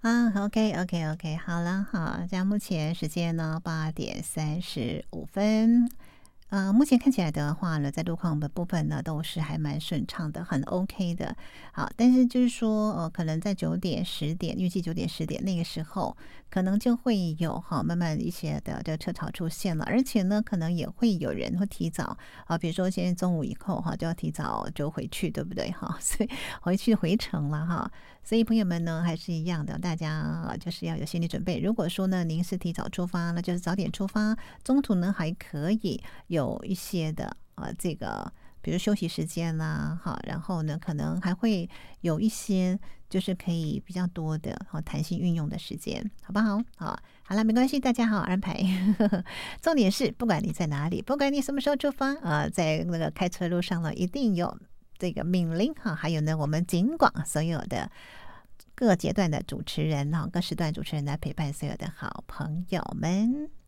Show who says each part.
Speaker 1: 啊，OK，好了，好，这样目前时间呢8:35。目前看起来的话呢，在路况的部分呢，都是还蛮顺畅的，很 OK 的。好，但是就是说，可能在9点、10点，预计9点、10点那个时候，可能就会有慢慢一些的这车潮出现了，而且呢，可能也会有人会提早比如说现在中午以后就要提早就回去，对不对所以回程了所以朋友们呢，还是一样的，大家就是要有心理准备。如果说呢，您是提早出发，那就是早点出发，中途呢还可以有一些的这个，比如休息时间啦，然后呢，可能还会有一些就是可以比较多的弹性运用的时间，好不好？好了，没关系，大家好好安排。重点是，不管你在哪里，不管你什么时候出发在那个开车路上呢，一定有这个命令还有呢，我们警广所有的各阶段的主持人各时段主持人来陪伴所有的好朋友们。